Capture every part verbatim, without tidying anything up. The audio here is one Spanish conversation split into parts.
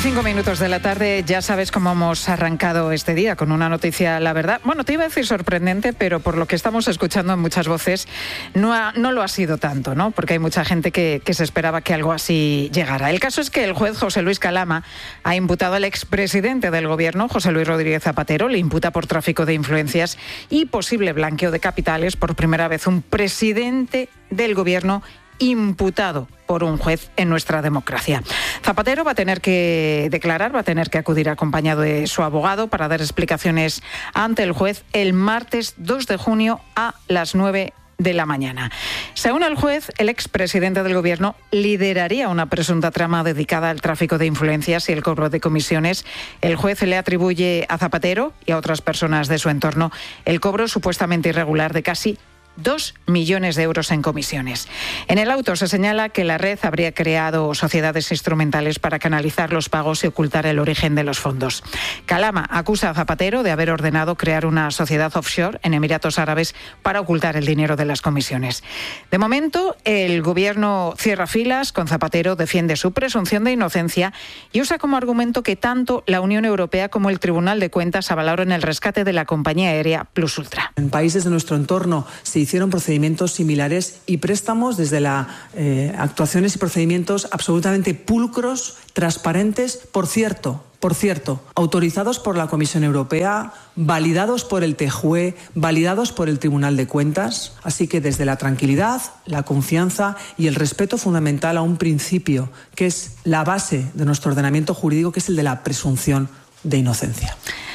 cinco minutos de la tarde, ya sabes cómo hemos arrancado este día, con una noticia, la verdad, bueno, te iba a decir sorprendente, pero por lo que estamos escuchando en muchas voces, no, ha, no lo ha sido tanto, ¿no? Porque hay mucha gente que, que se esperaba que algo así llegara. El caso es que el juez José Luis Calama ha imputado al expresidente del gobierno, José Luis Rodríguez Zapatero, le imputa por tráfico de influencias y posible blanqueo de capitales, por primera vez un presidente del gobierno imputado por un juez en nuestra democracia. Zapatero va a tener que declarar, va a tener que acudir acompañado de su abogado para dar explicaciones ante el juez el martes dos de junio a las nueve de la mañana. Según el juez, el expresidente del gobierno lideraría una presunta trama dedicada al tráfico de influencias y el cobro de comisiones. El juez le atribuye a Zapatero y a otras personas de su entorno el cobro supuestamente irregular de casi dos millones de euros en comisiones. En el auto se señala que la red habría creado sociedades instrumentales para canalizar los pagos y ocultar el origen de los fondos. Calama acusa a Zapatero de haber ordenado crear una sociedad offshore en Emiratos Árabes para ocultar el dinero de las comisiones. De momento, el gobierno cierra filas con Zapatero, defiende su presunción de inocencia y usa como argumento que tanto la Unión Europea como el Tribunal de Cuentas avalaron el rescate de la compañía aérea Plus Ultra. En países de nuestro entorno se hicieron procedimientos similares y préstamos desde las eh, actuaciones y procedimientos absolutamente pulcros, transparentes, por cierto, por cierto, autorizados por la Comisión Europea, validados por el T J U E, validados por el Tribunal de Cuentas. Así que desde la tranquilidad, la confianza y el respeto fundamental a un principio que es la base de nuestro ordenamiento jurídico, que es el de la presunción de inocencia.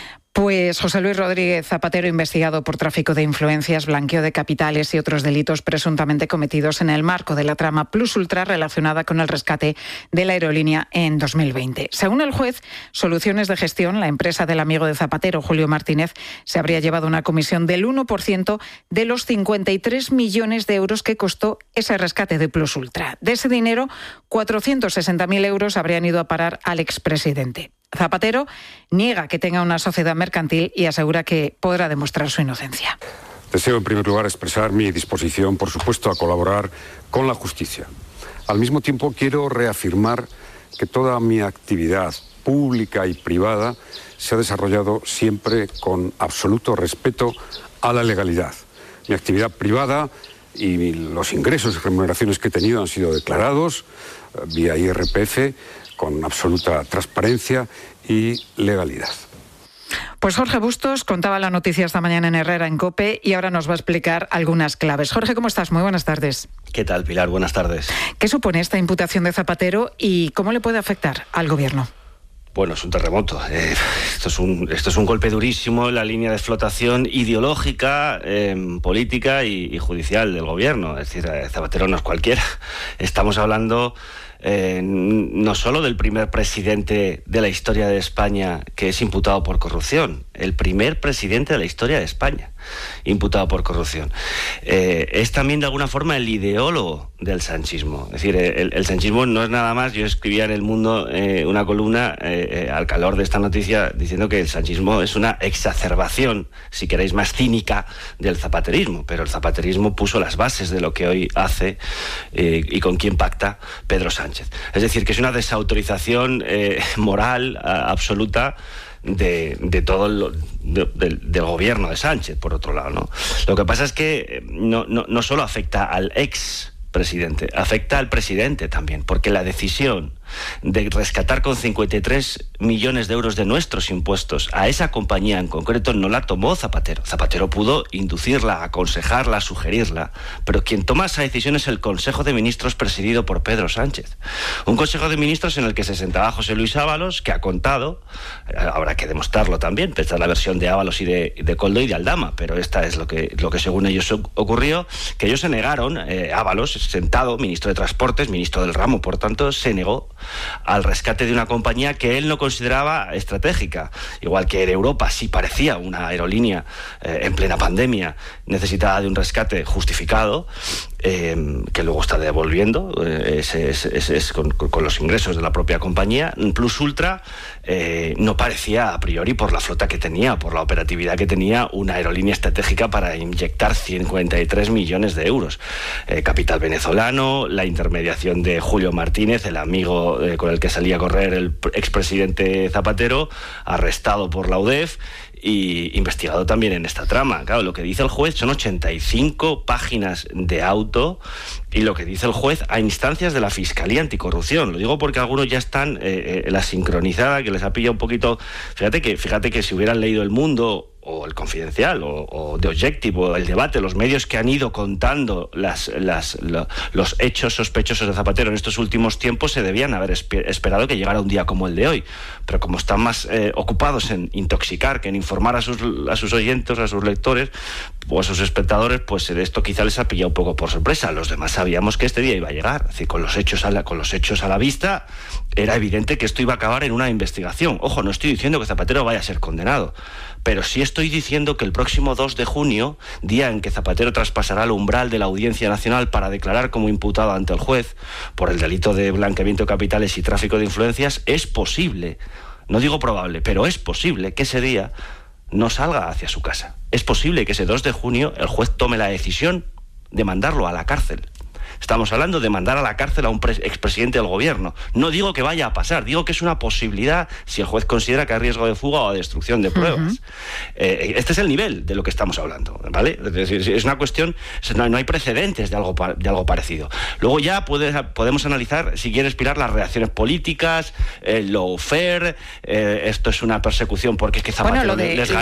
Pues José Luis Rodríguez Zapatero, investigado por tráfico de influencias, blanqueo de capitales y otros delitos presuntamente cometidos en el marco de la trama Plus Ultra relacionada con el rescate de la aerolínea en dos mil veinte. Según el juez, Soluciones de Gestión, la empresa del amigo de Zapatero, Julio Martínez, se habría llevado una comisión del uno por ciento de los cincuenta y tres millones de euros que costó ese rescate de Plus Ultra. De ese dinero, cuatrocientos sesenta mil euros habrían ido a parar al expresidente. Zapatero niega que tenga una sociedad mercantil y asegura que podrá demostrar su inocencia. Deseo, en primer lugar, expresar mi disposición, por supuesto, a colaborar con la justicia. Al mismo tiempo, quiero reafirmar que toda mi actividad pública y privada se ha desarrollado siempre con absoluto respeto a la legalidad. Mi actividad privada y los ingresos y remuneraciones que he tenido han sido declarados vía I R P F con absoluta transparencia y legalidad. Pues Jorge Bustos contaba la noticia esta mañana en Herrera, en COPE, y ahora nos va a explicar algunas claves. Jorge, ¿cómo estás? Muy buenas tardes. ¿Qué tal, Pilar? Buenas tardes. ¿Qué supone esta imputación de Zapatero y cómo le puede afectar al gobierno? Bueno, es un terremoto. Eh, esto es un, esto es un golpe durísimo en la línea de flotación ideológica, eh, política y, y judicial del gobierno. Es decir, Zapatero no es cualquiera. Estamos hablando eh, no solo del primer presidente de la historia de España que es imputado por corrupción, el primer presidente de la historia de España imputado por corrupción. Eh, es también de alguna forma el ideólogo del sanchismo. Es decir, el, el sanchismo no es nada más. Yo escribía en El Mundo eh, una columna eh, eh, al calor de esta noticia diciendo que el sanchismo es una exacerbación, si queréis, más cínica del zapaterismo, pero el zapaterismo puso las bases de lo que hoy hace eh, y con quién pacta Pedro Sánchez. Es decir, que es una desautorización eh, moral a, absoluta De, de todo lo, de, de, del gobierno de Sánchez, por otro lado, ¿no? Lo que pasa es que no, no, no solo afecta al ex presidente, afecta al presidente también, porque la decisión de rescatar con cincuenta y tres millones de euros de nuestros impuestos a esa compañía en concreto no la tomó Zapatero. Zapatero pudo inducirla, aconsejarla, sugerirla, pero quien toma esa decisión es el Consejo de Ministros presidido por Pedro Sánchez. Un Consejo de Ministros en el que se sentaba José Luis Ábalos, que ha contado, habrá que demostrarlo también, esta es la versión de Ábalos y de, de Koldo y de Aldama, pero esta es lo que, lo que según ellos ocurrió, que ellos se negaron, eh, Ábalos, sentado, ministro de Transportes, ministro del ramo, por tanto, se negó al rescate de una compañía que él no consideraba estratégica. Igual que Air Europa sí parecía una aerolínea eh, en plena pandemia necesitada de un rescate justificado, eh, que luego está devolviendo eh, ese, ese, ese, ese, con, con los ingresos de la propia compañía. Plus Ultra eh, no parecía a priori, por la flota que tenía, por la operatividad que tenía, una aerolínea estratégica para inyectar cincuenta y tres millones de euros. Eh, capital venezolano, la intermediación de Julio Martínez, el amigo vehículo eh, con el que salía a correr el expresidente Zapatero, arrestado por la U D E F y investigado también en esta trama. Claro, lo que dice el juez son ochenta y cinco páginas de auto y lo que dice el juez a instancias de la Fiscalía Anticorrupción. Lo digo porque algunos ya están eh, eh, la sincronizada, que les ha pillado un poquito... Fíjate que, fíjate que si hubieran leído El Mundo o El Confidencial, o, o The Objective, o El Debate, los medios que han ido contando las, las, lo, los hechos sospechosos de Zapatero en estos últimos tiempos, se debían haber esperado que llegara un día como el de hoy. Pero como están más eh, ocupados en intoxicar que en informar a sus, a sus oyentes, a sus lectores, o a sus espectadores, pues esto quizá les ha pillado un poco por sorpresa. Los demás sabíamos que este día iba a llegar. Es decir, con los hechos a la, con los hechos a la vista, era evidente que esto iba a acabar en una investigación. Ojo, no estoy diciendo que Zapatero vaya a ser condenado, pero sí estoy diciendo que el próximo dos de junio, día en que Zapatero traspasará el umbral de la Audiencia Nacional para declarar como imputado ante el juez por el delito de blanqueamiento de capitales y tráfico de influencias, es posible, no digo probable, pero es posible que ese día no salga hacia su casa. Es posible que ese dos de junio el juez tome la decisión de mandarlo a la cárcel. Estamos hablando de mandar a la cárcel a un expresidente del gobierno. No digo que vaya a pasar, digo que es una posibilidad si el juez considera que hay riesgo de fuga o de destrucción de pruebas. Uh-huh. Eh, este es el nivel de lo que estamos hablando, ¿vale? Es decir, es una cuestión, no hay precedentes de algo, de algo parecido. Luego ya puede, podemos analizar, si quiere expirar, las reacciones políticas, el lawfare, eh, esto es una persecución porque es que Zapatero bueno, de, les ganó